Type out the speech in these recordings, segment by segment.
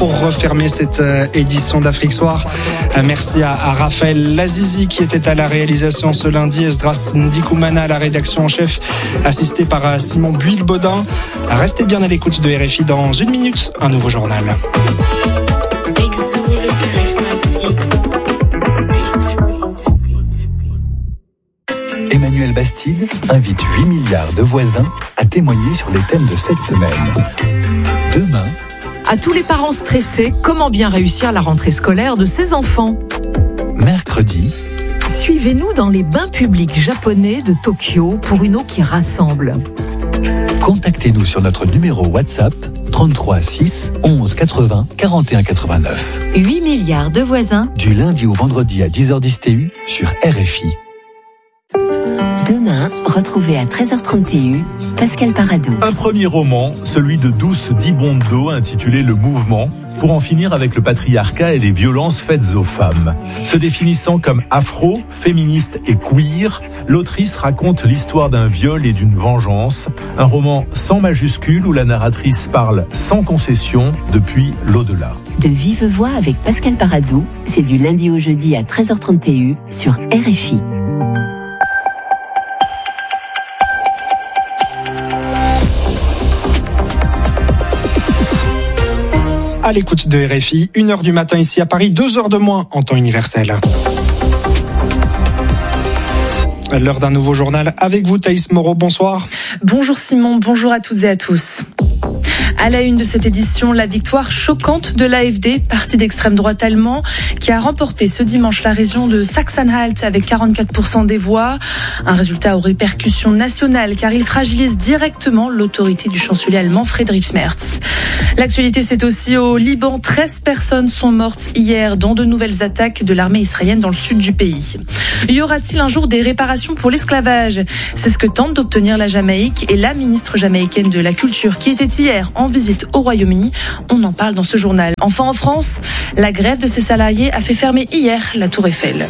pour refermer cette édition d'Afrique Soir. Merci à Raphaël Lazizi qui était à la réalisation ce lundi, Esdras Ndikoumana à la rédaction en chef, assisté par Simon Buil-Baudin. Restez bien à l'écoute de RFI. Dans une minute, un nouveau journal. Emmanuel Bastide invite 8 milliards de voisins à témoigner sur les thèmes de cette semaine. Demain, à tous les parents stressés, comment bien réussir la rentrée scolaire de ses enfants? mercredi, Suivez-nous dans les bains publics japonais de Tokyo pour une eau qui rassemble. contactez-nous sur notre numéro WhatsApp 33 6 11 80 41 89. 8 milliards de voisins. Du lundi au vendredi à 10h10 TU sur RFI. Demain, retrouvez à 13h30 TU Pascal Paradou. Un premier roman, celui de Douce Dibondo, intitulé Le Mouvement, pour en finir avec le patriarcat et les violences faites aux femmes. Se définissant comme afro, féministe et queer, l'autrice raconte l'histoire d'un viol et d'une vengeance. Un roman sans majuscule où la narratrice parle sans concession depuis l'au-delà. De vive voix avec Pascal Paradou, c'est du lundi au jeudi à 13h30 TU sur RFI. À l'écoute de RFI, 1h du matin ici à Paris, 2h de moins en temps universel. L'heure d'un nouveau journal avec vous, Thaïs Moreau, bonsoir. Bonjour Simon, bonjour à toutes et à tous. À la une de cette édition, la victoire choquante de l'AfD, parti d'extrême droite allemand, qui a remporté ce dimanche la région de Sachsen-Anhalt avec 44% des voix. Un résultat aux répercussions nationales car il fragilise directement l'autorité du chancelier allemand Friedrich Merz. L'actualité, c'est aussi au Liban. 13 personnes sont mortes hier dans de nouvelles attaques de l'armée israélienne dans le sud du pays. Y aura-t-il un jour des réparations pour l'esclavage? C'est ce que tente d'obtenir la Jamaïque et la ministre jamaïcaine de la Culture qui était hier en visite au Royaume-Uni. On en parle dans ce journal. Enfin, en France, la grève de ses salariés a fait fermer hier la Tour Eiffel.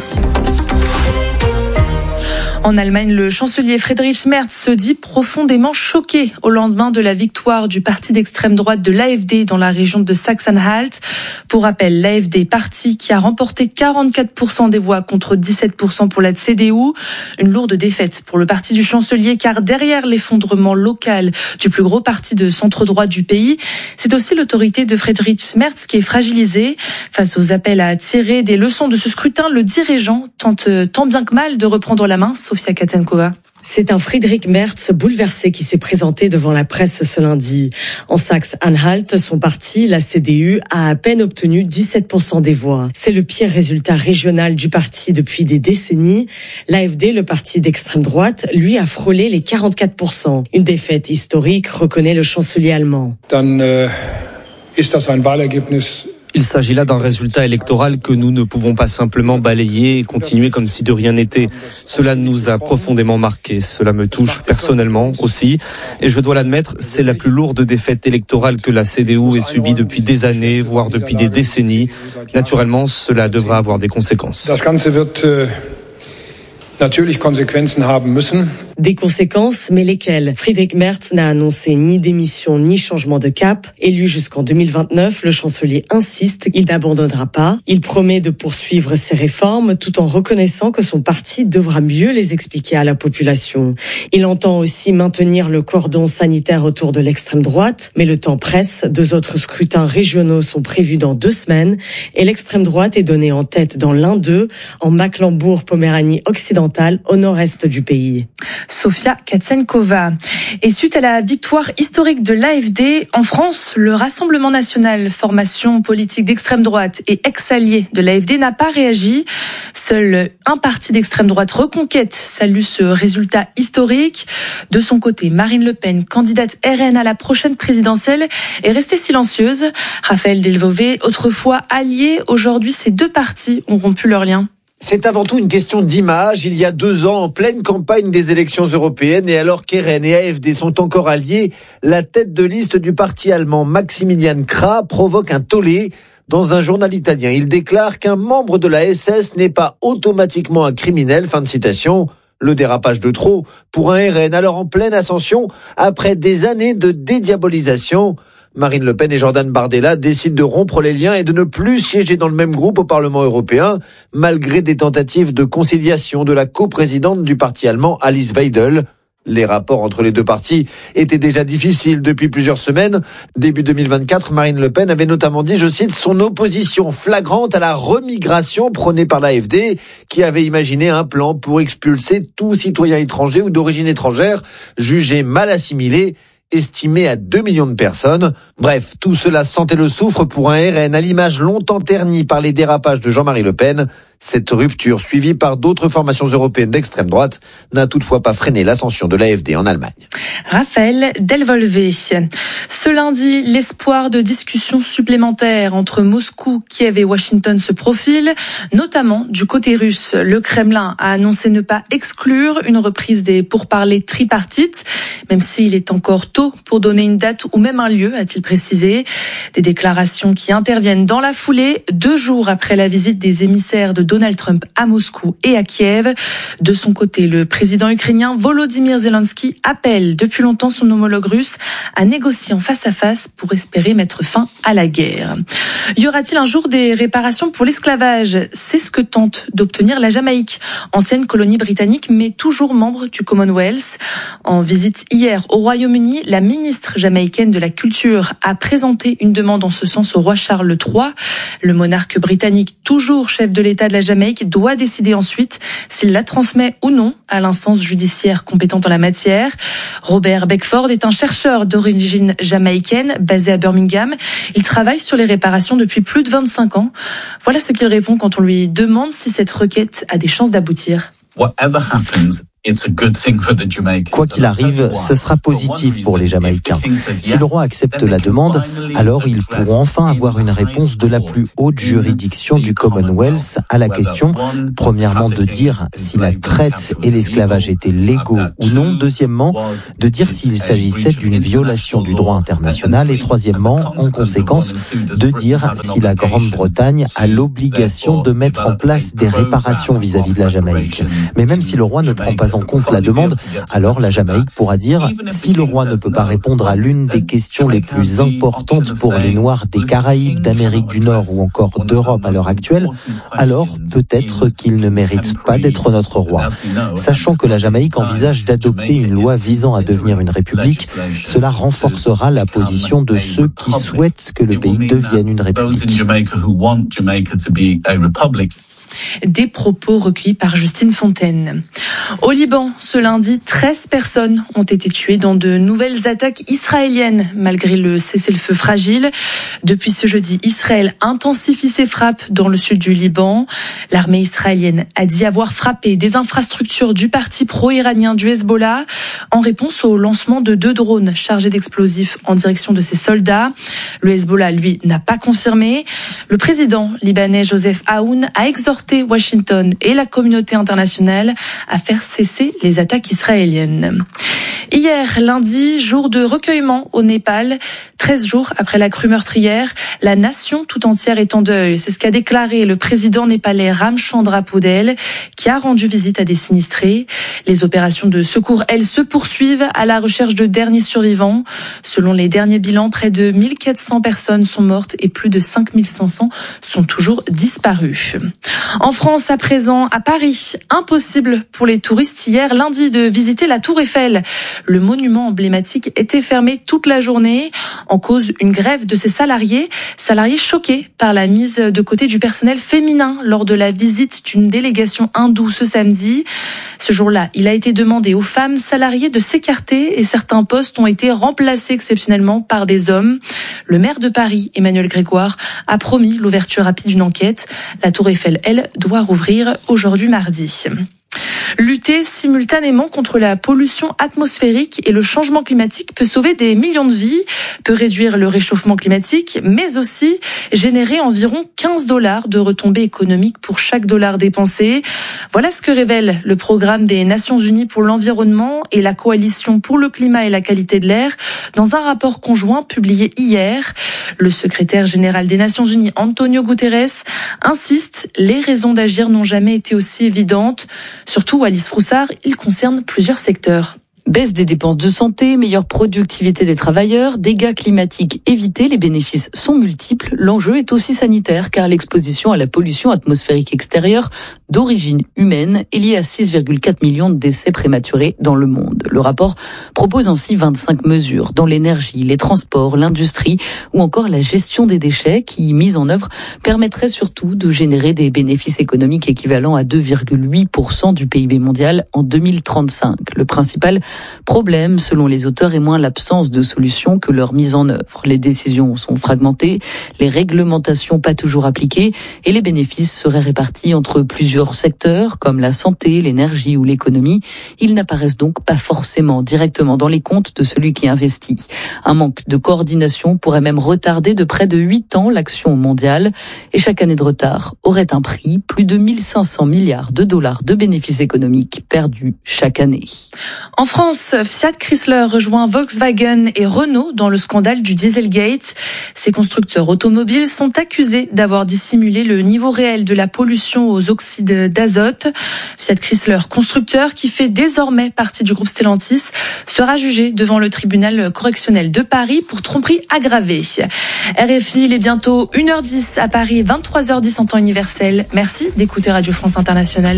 En Allemagne, le chancelier Friedrich Merz se dit profondément choqué au lendemain de la victoire du parti d'extrême droite de l'AfD dans la région de Sachsen-Anhalt. Pour rappel, l'AfD, parti qui a remporté 44% des voix contre 17% pour la CDU. Une lourde défaite pour le parti du chancelier car derrière l'effondrement local du plus gros parti de centre-droit du pays, c'est aussi l'autorité de Friedrich Merz qui est fragilisée. Face aux appels à tirer des leçons de ce scrutin, le dirigeant tente tant bien que mal de reprendre la main. Sofia Katenkova. C'est un Friedrich Merz bouleversé qui s'est présenté devant la presse ce lundi. En Sachsen-Anhalt, son parti, la CDU, a à peine obtenu 17% des voix. C'est le pire résultat régional du parti depuis des décennies. L'AfD, le parti d'extrême droite, lui a frôlé les 44%. Une défaite historique, reconnaît le chancelier allemand. Il s'agit là d'un résultat électoral que nous ne pouvons pas simplement balayer et continuer comme si de rien n'était. Cela nous a profondément marqués. Cela me touche personnellement aussi. Et je dois l'admettre, c'est la plus lourde défaite électorale que la CDU ait subie depuis des années, voire depuis des décennies. Naturellement, cela devra avoir des conséquences. Des conséquences, mais lesquelles? Friedrich Merz n'a annoncé ni démission ni changement de cap. Élu jusqu'en 2029, le chancelier insiste, il n'abandonnera pas. Il promet de poursuivre ses réformes tout en reconnaissant que son parti devra mieux les expliquer à la population. Il entend aussi maintenir le cordon sanitaire autour de l'extrême droite, mais le temps presse. 2 autres scrutins régionaux sont prévus dans 2 semaines et l'extrême droite est donnée en tête dans l'un d'eux, en Mecklembourg-Poméranie occidentale, au nord-est du pays. Sofia Katsenkova. Et suite à la victoire historique de l'AfD, en France, le Rassemblement national, formation politique d'extrême droite et ex-allié de l'AfD, n'a pas réagi. Seul un parti d'extrême droite, Reconquête, salue ce résultat historique. De son côté, Marine Le Pen, candidate RN à la prochaine présidentielle, est restée silencieuse. Raphaël Delvauvé, autrefois allié, aujourd'hui ces 2 partis ont rompu leurs liens. C'est avant tout une question d'image. Il y a 2 ans, en pleine campagne des élections européennes, et alors qu'RN et AfD sont encore alliés, la tête de liste du parti allemand Maximilian Krah provoque un tollé dans un journal italien. Il déclare qu'un membre de la SS n'est pas automatiquement un criminel. Fin de citation. Le dérapage de trop pour un RN alors en pleine ascension après des années de dédiabolisation. Marine Le Pen et Jordan Bardella décident de rompre les liens et de ne plus siéger dans le même groupe au Parlement européen, malgré des tentatives de conciliation de la coprésidente du parti allemand Alice Weidel. Les rapports entre les deux partis étaient déjà difficiles depuis plusieurs semaines. Début 2024, Marine Le Pen avait notamment dit, je cite, son opposition flagrante à la remigration prônée par l'AfD, qui avait imaginé un plan pour expulser tout citoyen étranger ou d'origine étrangère jugé mal assimilé, estimé à 2 millions de personnes. Bref, tout cela sentait le soufre pour un RN à l'image longtemps ternie par les dérapages de Jean-Marie Le Pen. Cette rupture, suivie par d'autres formations européennes d'extrême droite, n'a toutefois pas freiné l'ascension de l'AfD en Allemagne. Raphaël Delvolvé. Ce lundi, l'espoir de discussions supplémentaires entre Moscou, Kiev et Washington se profile, notamment du côté russe. Le Kremlin a annoncé ne pas exclure une reprise des pourparlers tripartites, même s'il est encore tôt pour donner une date ou même un lieu, a-t-il précisé. Des déclarations qui interviennent dans la foulée, 2 jours après la visite des émissaires de Donald Trump à Moscou et à Kiev. De son côté, le président ukrainien Volodymyr Zelensky appelle depuis longtemps son homologue russe à négocier en face à face pour espérer mettre fin à la guerre. Y aura-t-il un jour des réparations pour l'esclavage ? C'est ce que tente d'obtenir la Jamaïque, ancienne colonie britannique mais toujours membre du Commonwealth. En visite hier au Royaume-Uni, la ministre jamaïcaine de la Culture a présenté une demande en ce sens au roi Charles III. Le monarque britannique, toujours chef de l'État de la Jamaïque, doit décider ensuite s'il la transmet ou non à l'instance judiciaire compétente en la matière. Robert Beckford est un chercheur d'origine jamaïcaine basé à Birmingham. Il travaille sur les réparations depuis plus de 25 ans. Voilà ce qu'il répond quand on lui demande si cette requête a des chances d'aboutir. Quoi qu'il arrive, ce sera positif pour les Jamaïcains. Si le roi accepte la demande, alors ils pourront enfin avoir une réponse de la plus haute juridiction du Commonwealth à la question, premièrement, de dire si la traite et l'esclavage étaient légaux ou non, deuxièmement, de dire s'il s'agissait d'une violation du droit international et troisièmement, en conséquence, de dire si la Grande-Bretagne a l'obligation de mettre en place des réparations vis-à-vis de la Jamaïque. Mais même si le roi ne prend pas en compte la demande, alors la Jamaïque pourra dire si le roi ne peut pas répondre à l'une des questions les plus importantes pour les Noirs des Caraïbes, d'Amérique du Nord ou encore d'Europe à l'heure actuelle, alors peut-être qu'il ne mérite pas d'être notre roi. Sachant que la Jamaïque envisage d'adopter une loi visant à devenir une république, cela renforcera la position de ceux qui souhaitent que le pays devienne une république. Des propos recueillis par Justine Fontaine. Au Liban, ce lundi, 13 personnes ont été tuées dans de nouvelles attaques israéliennes, malgré le cessez-le-feu fragile. Depuis ce jeudi, Israël intensifie ses frappes dans le sud du Liban. L'armée israélienne a dit avoir frappé des infrastructures du parti pro-iranien du Hezbollah en réponse au lancement de 2 drones chargés d'explosifs en direction de ses soldats. Le Hezbollah, lui, n'a pas confirmé. Le président libanais Joseph Aoun a exhorté Washington et la communauté internationale à faire cesser les attaques israéliennes. Hier, lundi, jour de recueillement au Népal, 13 jours après la crue meurtrière, la nation tout entière est en deuil. C'est ce qu'a déclaré le président népalais Ramchandra Poudel, qui a rendu visite à des sinistrés. Les opérations de secours, elles, se poursuivent à la recherche de derniers survivants. Selon les derniers bilans, près de 1400 personnes sont mortes et plus de 5500 sont toujours disparues. En France, à présent, à Paris, impossible pour les touristes hier, lundi, de visiter la Tour Eiffel. Le monument emblématique était fermé toute la journée. En cause, une grève de ses salariés choqués par la mise de côté du personnel féminin lors de la visite d'une délégation hindoue ce samedi. Ce jour-là, il a été demandé aux femmes salariées de s'écarter et certains postes ont été remplacés exceptionnellement par des hommes. Le maire de Paris, Emmanuel Grégoire, a promis l'ouverture rapide d'une enquête. La Tour Eiffel, elle, doit rouvrir aujourd'hui mardi. Lutter simultanément contre la pollution atmosphérique et le changement climatique peut sauver des millions de vies, peut réduire le réchauffement climatique, mais aussi générer environ $15 de retombées économiques pour chaque dollar dépensé. Voilà ce que révèle le programme des Nations Unies pour l'environnement et la Coalition pour le climat et la qualité de l'air dans un rapport conjoint publié hier. Le secrétaire général des Nations Unies, Antonio Guterres, insiste, les raisons d'agir n'ont jamais été aussi évidentes. Surtout, Alice Froussard, il concerne plusieurs secteurs. Baisse des dépenses de santé, meilleure productivité des travailleurs, dégâts climatiques évités, les bénéfices sont multiples. L'enjeu est aussi sanitaire car l'exposition à la pollution atmosphérique extérieure d'origine humaine est liée à 6,4 millions de décès prématurés dans le monde. Le rapport propose ainsi 25 mesures dans l'énergie, les transports, l'industrie ou encore la gestion des déchets qui, mises en œuvre, permettraient surtout de générer des bénéfices économiques équivalents à 2,8% du PIB mondial en 2035. Le principal problème, selon les auteurs, est moins l'absence de solutions que leur mise en œuvre. Les décisions sont fragmentées, les réglementations pas toujours appliquées et les bénéfices seraient répartis entre plusieurs secteurs comme la santé, l'énergie ou l'économie. Ils n'apparaissent donc pas forcément directement dans les comptes de celui qui investit. Un manque de coordination pourrait même retarder de près de 8 ans l'action mondiale et chaque année de retard aurait un prix, plus de 1500 milliards de dollars de bénéfices économiques perdus chaque année. En France, Fiat Chrysler rejoint Volkswagen et Renault dans le scandale du Dieselgate. Ces constructeurs automobiles sont accusés d'avoir dissimulé le niveau réel de la pollution aux oxydes d'azote. Fiat Chrysler, constructeur qui fait désormais partie du groupe Stellantis, sera jugé devant le tribunal correctionnel de Paris pour tromperie aggravée. RFI, il est bientôt 1h10 à Paris, 23h10 en temps universel. Merci d'écouter Radio France Internationale.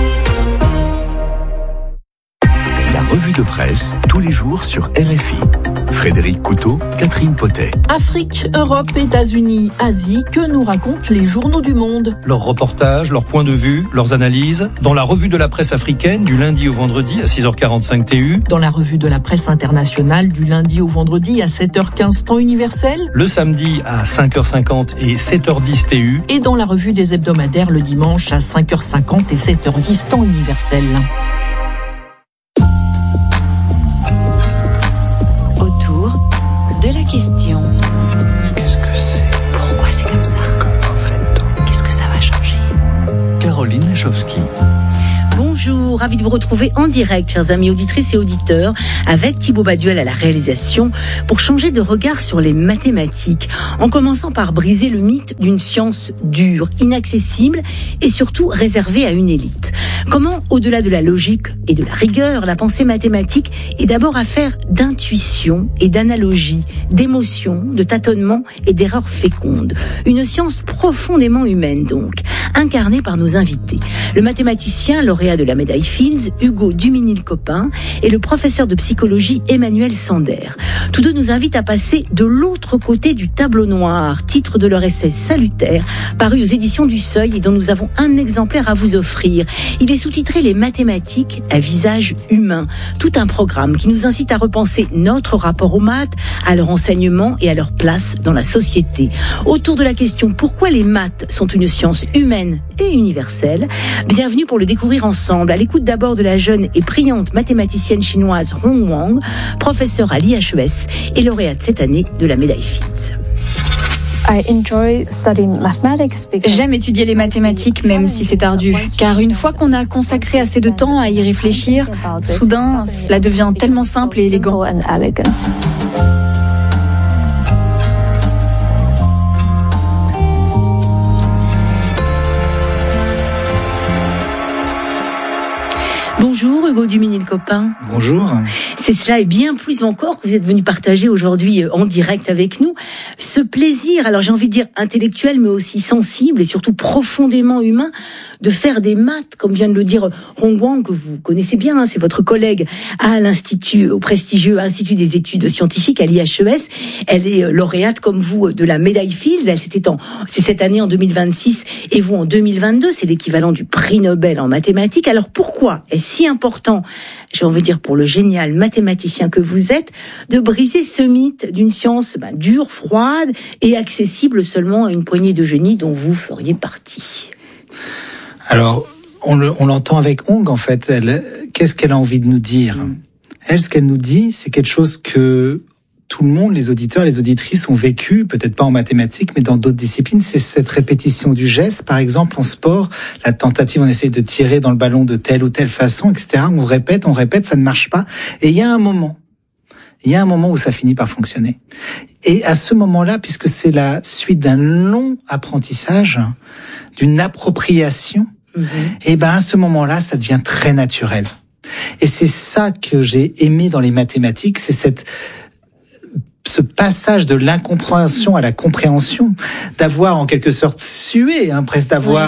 Revue de presse, tous les jours sur RFI. Frédéric Couteau, Catherine Potet. Afrique, Europe, États-Unis, Asie, que nous racontent les journaux du monde? Leurs reportages, leurs points de vue, leurs analyses, dans la revue de la presse africaine du lundi au vendredi à 6h45 TU. Dans la revue de la presse internationale du lundi au vendredi à 7h15 temps universel. Le samedi à 5h50 et 7h10 TU. Et dans la revue des hebdomadaires le dimanche à 5h50 et 7h10 temps universel. De la question. Qu'est-ce que c'est? Pourquoi c'est comme ça? Comment fait-on? Qu'est-ce que ça va changer? Caroline Lachowski. Bonjour, ravi de vous retrouver en direct, chers amis auditrices et auditeurs, avec Thibaut Baduel à la réalisation, pour changer de regard sur les mathématiques, en commençant par briser le mythe d'une science dure, inaccessible et surtout réservée à une élite. Comment, au-delà de la logique et de la rigueur, la pensée mathématique est d'abord affaire d'intuition et d'analogie, d'émotion, de tâtonnement et d'erreurs fécondes. Une science profondément humaine donc, incarnée par nos invités. Le mathématicien lauréat de la médaille Fields, Hugo Duminil-Copin, et le professeur de psychologie Emmanuel Sander. Tous deux nous invitent à passer de l'autre côté du tableau noir, titre de leur essai salutaire, paru aux éditions du Seuil et dont nous avons un exemplaire à vous offrir. Il est sous-titré « Les mathématiques à visage humain ». Tout un programme qui nous incite à repenser notre rapport aux maths, à leur enseignement et à leur place dans la société. Autour de la question « Pourquoi les maths sont une science humaine et universelle ?» Bienvenue pour le découvrir ensemble, à l'écoute d'abord de la jeune et brillante mathématicienne chinoise Hong Wang, professeure à l'IHES et lauréate cette année de la médaille Fields. J'aime étudier les mathématiques, même si c'est ardu, car une fois qu'on a consacré assez de temps à y réfléchir, soudain, cela devient tellement simple et élégant. Bonjour Hugo Duminil-Copin. Bonjour. C'est cela et bien plus encore que vous êtes venu partager aujourd'hui en direct avec nous ce plaisir, alors j'ai envie de dire intellectuel mais aussi sensible et surtout profondément humain de faire des maths, comme vient de le dire Hong Wang, que vous connaissez bien, c'est votre collègue à l'Institut, au prestigieux Institut des études scientifiques à l'IHES. Elle est lauréate comme vous de la médaille Fields. C'est cette année en 2026 et vous en 2022, c'est l'équivalent du prix Nobel en mathématiques. Alors pourquoi est-ce si important, j'ai envie de dire pour le génial mathématicien que vous êtes, de briser ce mythe d'une science dure, froide et accessible seulement à une poignée de génies dont vous feriez partie? Alors, on l'entend avec Hong, en fait. Qu'est-ce qu'elle a envie de nous dire? Elle, ce qu'elle nous dit, c'est quelque chose que tout le monde, les auditeurs, les auditrices ont vécu, peut-être pas en mathématiques, mais dans d'autres disciplines. C'est cette répétition du geste. Par exemple, en sport, la tentative, on essaye de tirer dans le ballon de telle ou telle façon, etc. On répète, ça ne marche pas. Et il y a un moment où ça finit par fonctionner. Et à ce moment-là, puisque c'est la suite d'un long apprentissage, d'une appropriation, et à ce moment-là, ça devient très naturel. Et c'est ça que j'ai aimé dans les mathématiques, c'est ce passage de l'incompréhension à la compréhension, d'avoir en quelque sorte sué, presque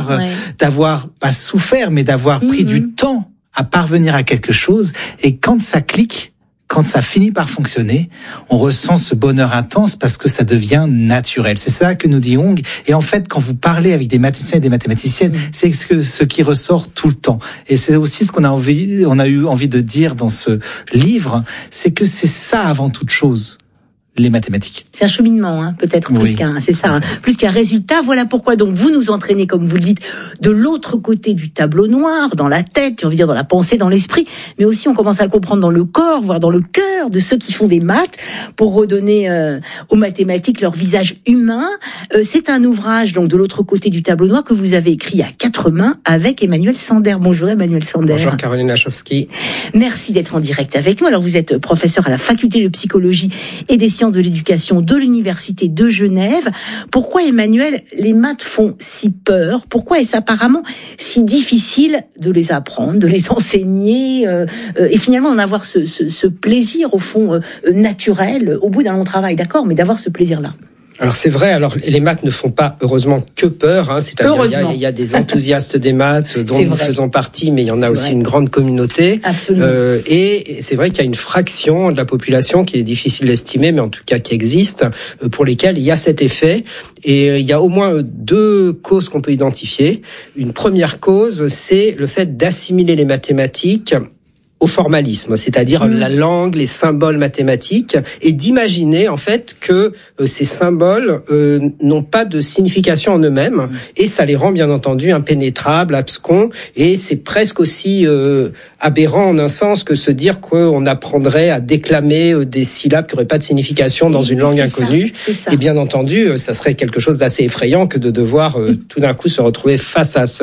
d'avoir pas souffert, mais d'avoir pris du temps à parvenir à quelque chose. Et quand ça clique, quand ça finit par fonctionner, on ressent ce bonheur intense parce que ça devient naturel. C'est ça que nous dit Hong. Et en fait, quand vous parlez avec des mathématiciens et des mathématiciennes, c'est ce qui ressort tout le temps. Et c'est aussi ce qu'on a eu envie de dire dans ce livre, c'est que c'est ça avant toute chose. Les mathématiques. C'est un cheminement, peut-être plus plus qu'un résultat. Voilà pourquoi donc vous nous entraînez, comme vous le dites, de l'autre côté du tableau noir, dans la tête, j'ai envie de dire dans la pensée, dans l'esprit, mais aussi on commence à le comprendre dans le corps, voire dans le cœur de ceux qui font des maths, pour redonner aux mathématiques leur visage humain. C'est un ouvrage donc de l'autre côté du tableau noir que vous avez écrit à 4 mains avec Emmanuel Sander. Bonjour Emmanuel Sander. Bonjour Caroline Lachowski. Merci d'être en direct avec nous. Alors vous êtes professeur à la faculté de psychologie et des sciences de l'éducation de l'université de Genève. Pourquoi, Emmanuel, les maths font si peur? Pourquoi est-ce apparemment si difficile de les apprendre, de les enseigner et finalement d'en avoir ce plaisir au fond naturel au bout d'un long travail, d'accord, mais d'avoir ce plaisir-là? Alors c'est vrai, les maths ne font pas heureusement que peur, c'est-à-dire il y a des enthousiastes des maths dont nous faisons partie, mais il y en a aussi une grande communauté. Absolument. Et c'est vrai qu'il y a une fraction de la population qui est difficile d'estimer, mais en tout cas qui existe, pour lesquels il y a cet effet. Et il y a au moins 2 causes qu'on peut identifier. Une première cause, c'est le fait d'assimiler les mathématiques au formalisme, c'est-à-dire la langue, les symboles mathématiques, et d'imaginer en fait que ces symboles n'ont pas de signification en eux-mêmes, et ça les rend bien entendu impénétrables, abscons, et c'est presque aussi aberrant en un sens que se dire qu'on apprendrait à déclamer des syllabes qui n'auraient pas de signification dans une langue inconnue. Et bien entendu, ça serait quelque chose d'assez effrayant que de devoir tout d'un coup se retrouver face à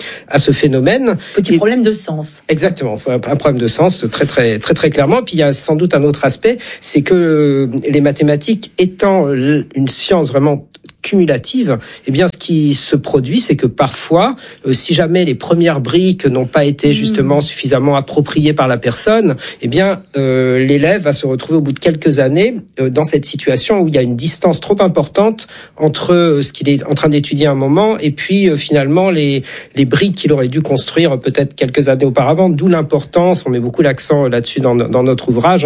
ce phénomène. Petit problème de sens. Exactement, un problème de sens très clairement. Puis il y a sans doute un autre aspect, c'est que les mathématiques étant une science vraiment cumulative, eh bien ce qui se produit, c'est que parfois, si jamais les premières briques n'ont pas été justement suffisamment appropriées par la personne, eh bien l'élève va se retrouver au bout de quelques années dans cette situation où il y a une distance trop importante entre ce qu'il est en train d'étudier à un moment et puis finalement les briques qu'il aurait dû construire peut-être quelques années auparavant. D'où l'importance, on met beaucoup l'accent là-dessus dans notre ouvrage,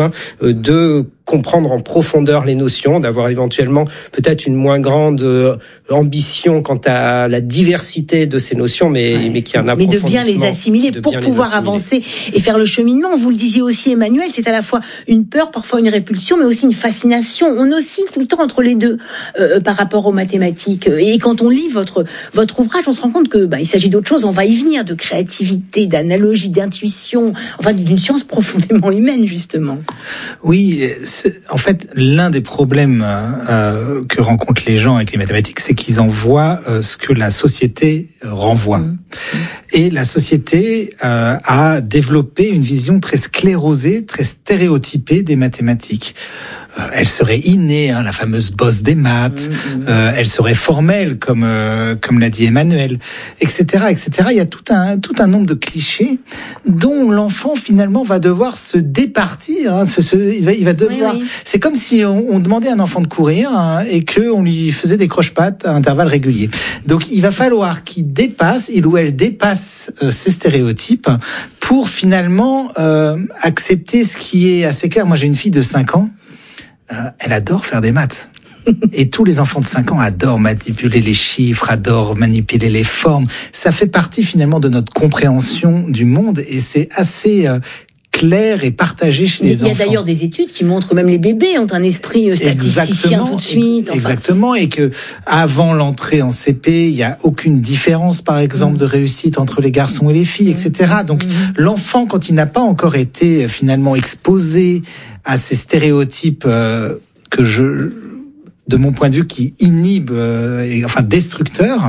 de comprendre en profondeur les notions, d'avoir éventuellement peut-être une moins grande ambition quant à la diversité de ces notions, mais qui a un approfondissement. Mais de bien les assimiler pour pouvoir avancer et faire le cheminement. Vous le disiez aussi, Emmanuel, c'est à la fois une peur, parfois une répulsion, mais aussi une fascination. On oscille tout le temps entre les deux par rapport aux mathématiques. Et quand on lit votre ouvrage, on se rend compte que il s'agit d'autre chose. On va y venir, de créativité, d'analogie, d'intuition, enfin d'une science profondément humaine, justement. Oui, en fait, l'un des problèmes que rencontrent les gens avec les mathématiques, c'est qu'ils en voient ce que la société renvoie. Et la société a développé une vision très sclérosée, très stéréotypée des mathématiques. Elle serait innée, la fameuse bosse des maths. Elle serait formelle, comme l'a dit Emmanuel, etc., etc. Il y a tout un nombre de clichés dont l'enfant finalement va devoir se départir. Il va devoir. Oui. C'est comme si on demandait à un enfant de courir et que on lui faisait des croche-pattes à intervalles réguliers. Donc il va falloir qu'il dépasse, il ou elle dépasse ces stéréotypes pour finalement accepter ce qui est assez clair. Moi, j'ai une fille de 5 ans. Elle adore faire des maths. Et tous les enfants de 5 ans adorent manipuler les chiffres, adorent manipuler les formes. Ça fait partie finalement de notre compréhension du monde et c'est assez clair et partagé chez les enfants. Il y a d'ailleurs des études qui montrent que même les bébés ont un esprit statisticien tout de suite. Exactement, et que avant l'entrée en CP, il y a aucune différence, par exemple, de réussite entre les garçons et les filles, etc. Donc l'enfant, quand il n'a pas encore été finalement exposé à ces stéréotypes de mon point de vue, qui inhibent, destructeurs,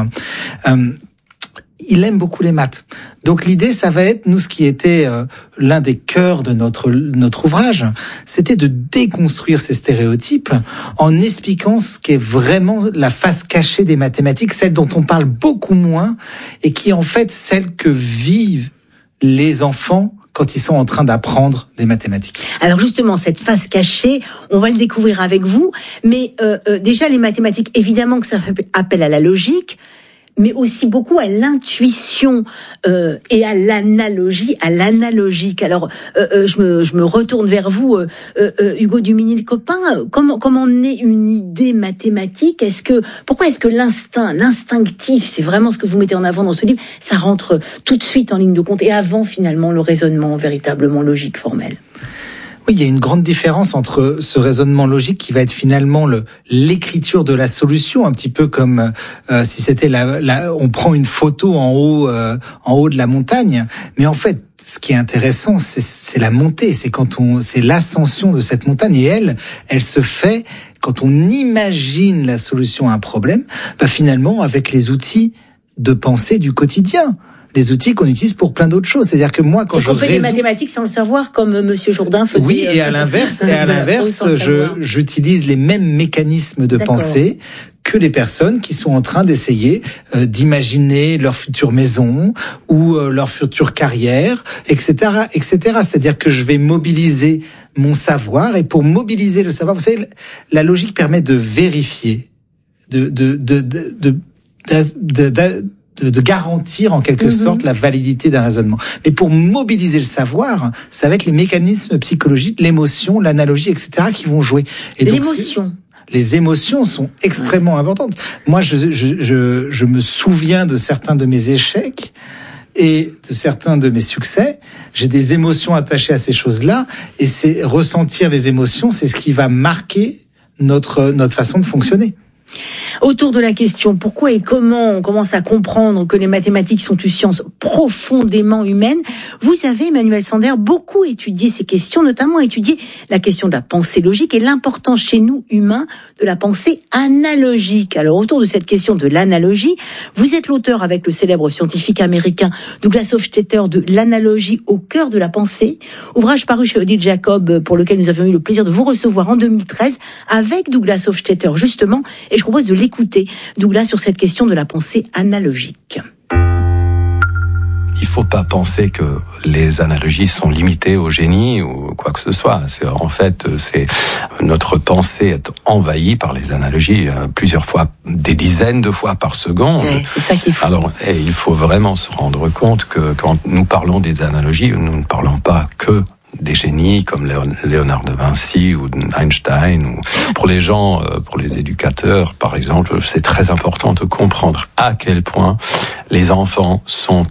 il aime beaucoup les maths. Donc l'idée, ça va être, nous, ce qui était l'un des cœurs de notre ouvrage, c'était de déconstruire ces stéréotypes en expliquant ce qu'est vraiment la face cachée des mathématiques, celle dont on parle beaucoup moins et qui est en fait celle que vivent les enfants quand ils sont en train d'apprendre des mathématiques. Alors justement, cette face cachée, on va le découvrir avec vous, mais déjà les mathématiques, évidemment que ça fait appel à la logique, mais aussi beaucoup à l'intuition et à l'analogie, à l'analogique. Alors, je me retourne vers vous, Hugo Duminil-Copin. Comment naît une idée mathématique ? Pourquoi est-ce que l'instinctif, c'est vraiment ce que vous mettez en avant dans ce livre, ça rentre tout de suite en ligne de compte et avant finalement le raisonnement véritablement logique, formel ? Oui, il y a une grande différence entre ce raisonnement logique qui va être finalement l'écriture de la solution, un petit peu comme si c'était on prend une photo en haut de la montagne, mais en fait, ce qui est intéressant, c'est la montée, c'est l'ascension de cette montagne, et elle se fait quand on imagine la solution à un problème, finalement avec les outils de pensée du quotidien. Les outils qu'on utilise pour plein d'autres choses. C'est-à-dire que moi, quand je fais des mathématiques sans le savoir, comme Monsieur Jourdain faisait. Oui, et à l'inverse, j'utilise les mêmes mécanismes de pensée que les personnes qui sont en train d'essayer d'imaginer leur future maison ou leur future carrière, etc., etc. C'est-à-dire que je vais mobiliser mon savoir, et pour mobiliser le savoir, vous savez, la logique permet de vérifier, de garantir en quelque sorte la validité d'un raisonnement. Mais pour mobiliser le savoir, ça va être les mécanismes psychologiques, l'émotion, l'analogie, etc. qui vont jouer. Et l'émotion. Les émotions sont extrêmement importantes. Moi, je me souviens de certains de mes échecs et de certains de mes succès. J'ai des émotions attachées à ces choses-là, et c'est ressentir les émotions, c'est ce qui va marquer notre façon de fonctionner. Autour de la question pourquoi et comment on commence à comprendre que les mathématiques sont une science profondément humaine, vous avez, Emmanuel Sander, beaucoup étudié ces questions, notamment étudié la question de la pensée logique et l'importance chez nous, humains, de la pensée analogique. Alors, autour de cette question de l'analogie, vous êtes l'auteur avec le célèbre scientifique américain Douglas Hofstadter de L'analogie au cœur de la pensée, ouvrage paru chez Odile Jacob, pour lequel nous avions eu le plaisir de vous recevoir en 2013 avec Douglas Hofstadter, justement, et je propose de l'écouter, Douglas, sur cette question de la pensée analogique. Il faut pas penser que les analogies sont limitées au génie ou quoi que ce soit. C'est notre pensée est envahie par les analogies plusieurs fois, des dizaines de fois par seconde. Ouais, c'est ça qu'il faut. Alors, il faut vraiment se rendre compte que quand nous parlons des analogies, nous ne parlons pas que des génies comme Léonard de Vinci ou Einstein, ou pour les gens, pour les éducateurs, par exemple, c'est très important de comprendre à quel point les enfants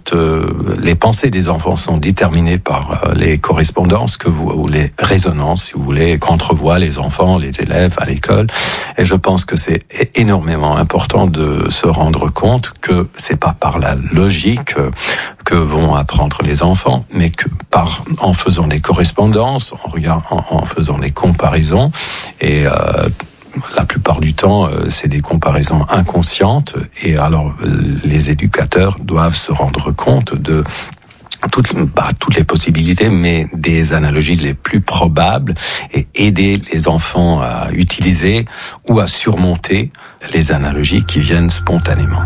les pensées des enfants sont déterminées par les correspondances ou les résonances, si vous voulez, qu'entrevoient les enfants, les élèves à l'école. Et je pense que c'est énormément important de se rendre compte que c'est pas par la logique que vont apprendre les enfants, mais que en faisant des correspondances, en faisant des comparaisons, et la plupart du temps, c'est des comparaisons inconscientes, et alors les éducateurs doivent se rendre compte de toutes les possibilités, mais des analogies les plus probables, et aider les enfants à utiliser ou à surmonter les analogies qui viennent spontanément.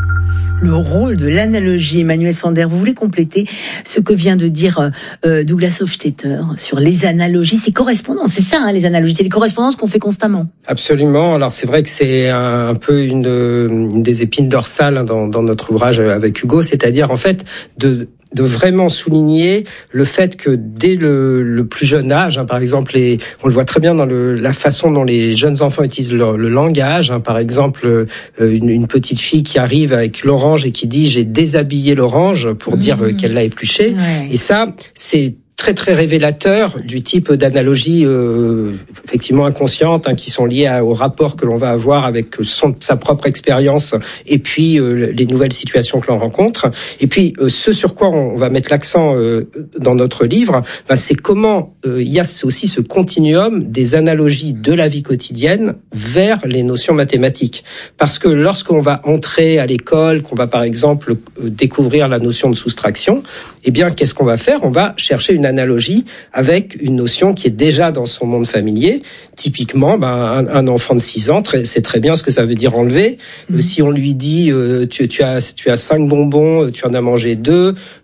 Le rôle de l'analogie, Emmanuel Sander, vous voulez compléter ce que vient de dire Douglas Hofstadter sur les analogies, ces correspondances, c'est ça, les analogies, c'est les correspondances qu'on fait constamment. Absolument. Alors c'est vrai que c'est un peu une des épines dorsales dans notre ouvrage avec Hugo, c'est-à-dire en fait de vraiment souligner le fait que dès le plus jeune âge, par exemple, on le voit très bien dans la façon dont les jeunes enfants utilisent le langage. Par exemple, une petite fille qui arrive avec l'orange et qui dit « j'ai déshabillé l'orange » pour dire qu'elle l'a épluché. Ouais. Et ça, c'est très très révélateur du type d'analogie effectivement inconsciente qui sont liées au rapport que l'on va avoir avec sa propre expérience et puis les nouvelles situations que l'on rencontre. Et puis ce sur quoi on va mettre l'accent dans notre livre, c'est comment il y a aussi ce continuum des analogies de la vie quotidienne vers les notions mathématiques. Parce que lorsqu'on va entrer à l'école, qu'on va par exemple découvrir la notion de soustraction, eh bien qu'est-ce qu'on va faire ? On va chercher une analogie avec une notion qui est déjà dans son monde familier. Typiquement, un enfant de 6 ans sait très bien ce que ça veut dire enlever. Si on lui dit tu as 5 bonbons, tu en as mangé 2,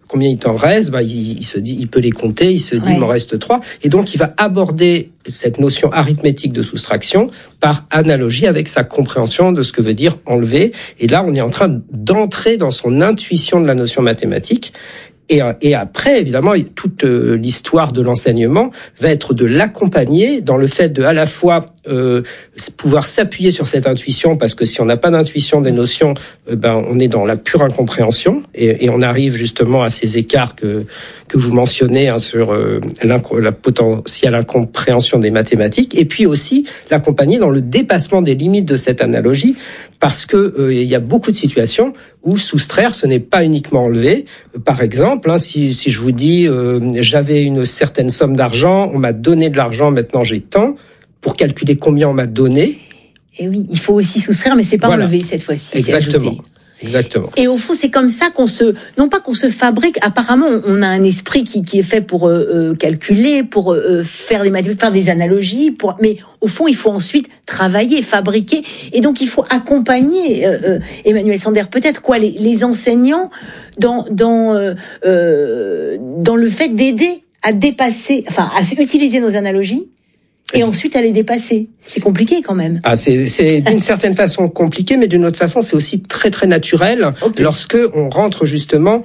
combien il t'en reste, il se dit, il peut les compter, il se dit, il m'en reste 3. Et donc, il va aborder cette notion arithmétique de soustraction par analogie avec sa compréhension de ce que veut dire enlever. Et là, on est en train d'entrer dans son intuition de la notion mathématique. Et après, évidemment, toute l'histoire de l'enseignement va être de l'accompagner dans le fait de, à la fois, pouvoir s'appuyer sur cette intuition, parce que si on n'a pas d'intuition des notions, on est dans la pure incompréhension, et on arrive justement à ces écarts que vous mentionnez, sur la potentielle incompréhension des mathématiques, et puis aussi l'accompagner dans le dépassement des limites de cette analogie, parce que il y a beaucoup de situations où soustraire, ce n'est pas uniquement enlever. Par exemple, si je vous dis j'avais une certaine somme d'argent, on m'a donné de l'argent, maintenant j'ai tant, pour calculer combien on m'a donné. Et oui, il faut aussi soustraire, mais c'est pas enlever cette fois-ci. Exactement. Exactement. Et au fond, c'est comme ça non pas qu'on se fabrique. Apparemment, on a un esprit qui est fait pour calculer, pour faire des mathématiques, faire des analogies. Mais au fond, il faut ensuite travailler, fabriquer, et donc il faut accompagner Emmanuel Sander. Peut-être les enseignants dans le fait d'aider à dépasser, à utiliser nos analogies. Et ensuite, à les dépasser. C'est compliqué quand même. C'est d'une certaine façon compliqué, mais d'une autre façon, c'est aussi très très naturel. Lorsque on rentre justement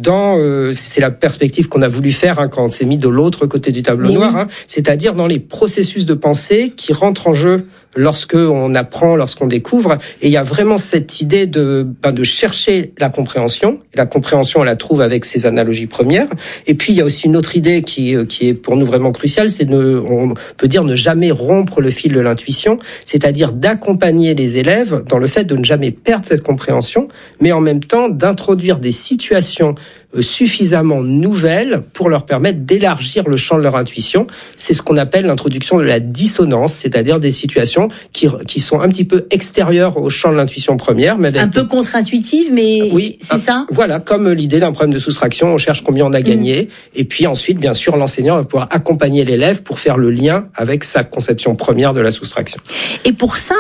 dans, c'est la perspective qu'on a voulu faire quand on s'est mis de l'autre côté du tableau noir, c'est-à-dire dans les processus de pensée qui rentrent en jeu lorsqu'on apprend, lorsqu'on découvre. Et il y a vraiment cette idée de chercher la compréhension. La compréhension, on la trouve avec ces analogies premières. Et puis, il y a aussi une autre idée qui est pour nous vraiment cruciale, c'est on peut dire ne jamais rompre le fil de l'intuition, c'est-à-dire d'accompagner les élèves dans le fait de ne jamais perdre cette compréhension, mais en même temps d'introduire des situations suffisamment nouvelles pour leur permettre d'élargir le champ de leur intuition. C'est ce qu'on appelle l'introduction de la dissonance, c'est-à-dire des situations qui sont un petit peu extérieures au champ de l'intuition première, mais avec un peu contre-intuitive, mais c'est ça. Voilà, comme l'idée d'un problème de soustraction, on cherche combien on a gagné, et puis ensuite, bien sûr, l'enseignant va pouvoir accompagner l'élève pour faire le lien avec sa conception première de la soustraction. Et pour ça,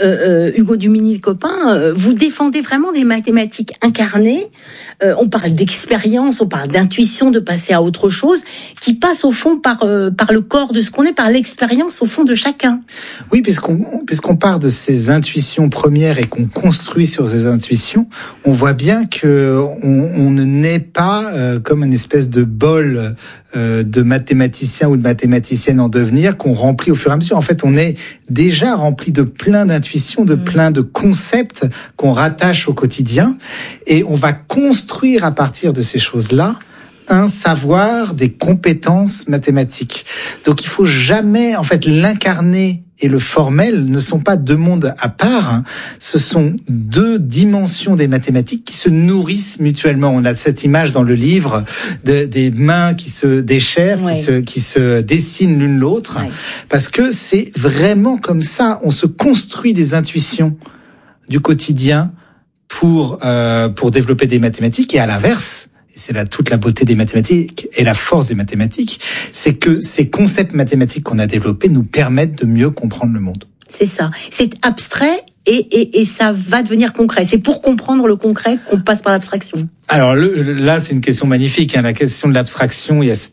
Hugo Dumigny-Copin, vous défendez vraiment des mathématiques incarnées. On parle d'expérience, on parle d'intuition, de passer à autre chose, qui passe au fond par le corps de ce qu'on est, par l'expérience au fond de chacun. Oui, puisqu'on part de ces intuitions premières et qu'on construit sur ces intuitions, on voit bien que on ne naît pas comme une espèce de bol de mathématicien ou de mathématicienne en devenir qu'on remplit au fur et à mesure. En fait, on est déjà rempli de plein d'intuitions, de plein de concepts qu'on rattache au quotidien, et on va construire à partir de ces choses-là un savoir, des compétences mathématiques. Donc il faut jamais, en fait, l'incarner et le formel ne sont pas deux mondes à part, ce sont deux dimensions des mathématiques qui se nourrissent mutuellement. On a cette image dans le livre des mains qui se déchirent, qui se dessinent l'une l'autre, parce que c'est vraiment comme ça, on se construit des intuitions du quotidien pour développer des mathématiques, et à l'inverse, et c'est là toute la beauté des mathématiques et la force des mathématiques, c'est que ces concepts mathématiques qu'on a développés nous permettent de mieux comprendre le monde. C'est ça. C'est abstrait et ça va devenir concret. C'est pour comprendre le concret qu'on passe par l'abstraction. Alors là, c'est une question magnifique. La question de l'abstraction, il y a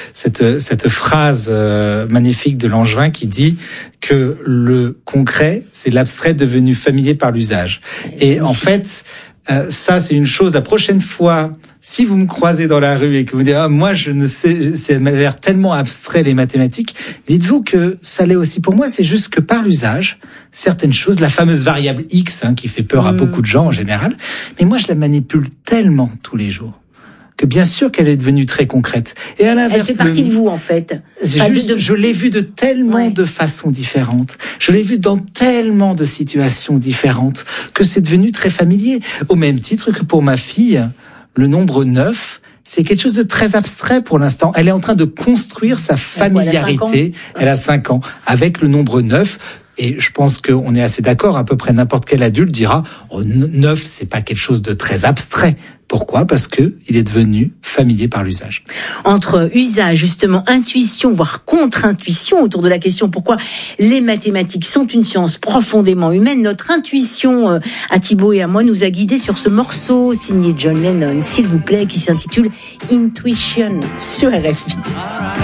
cette phrase magnifique de Langevin qui dit que le concret, c'est l'abstrait devenu familier par l'usage. Et en fait, ça, c'est une chose. La prochaine fois, si vous me croisez dans la rue et que vous dites moi je ne sais, ça m'a l'air tellement abstrait les mathématiques, dites-vous que ça l'est aussi pour moi. C'est juste que par l'usage, certaines choses, la fameuse variable x qui fait peur à beaucoup de gens en général, mais moi je la manipule tellement tous les jours que bien sûr qu'elle est devenue très concrète. Et à l'inverse, elle fait partie de vous en fait. C'est juste, je l'ai vue de tellement de façons différentes. Je l'ai vue dans tellement de situations différentes que c'est devenu très familier. Au même titre que pour ma fille, le nombre 9, c'est quelque chose de très abstrait pour l'instant. Elle est en train de construire sa familiarité. Elle a 5 ans avec le nombre 9. Et je pense qu'on est assez d'accord, à peu près n'importe quel adulte dira, 9, c'est pas quelque chose de très abstrait. Pourquoi ? Parce que il est devenu familier par l'usage. Entre usage, justement, intuition, voire contre-intuition, autour de la question pourquoi les mathématiques sont une science profondément humaine, notre intuition, à Thibaut et à moi, nous a guidés sur ce morceau signé John Lennon, s'il vous plaît, qui s'intitule Intuition sur RFI.